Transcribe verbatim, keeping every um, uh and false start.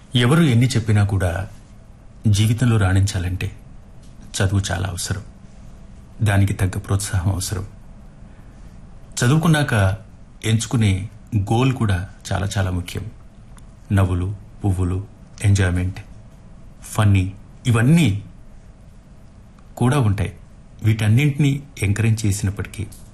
ఎవరు ఎన్ని చెప్పినా కూడా జీవితంలో రాణించాలంటే చదువు చాలా అవసరం. దానికి తగ్గ ప్రోత్సాహం అవసరం. చదువుకున్నాక ఎంచుకునే గోల్ కూడా చాలా చాలా ముఖ్యం. నవ్వులు, పువ్వులు, ఎంజాయ్మెంట్, ఫన్నీ ఇవన్నీ కూడా ఉంటాయి. వీటన్నింటినీ ఎంకరేజ్ చేసినప్పటికీ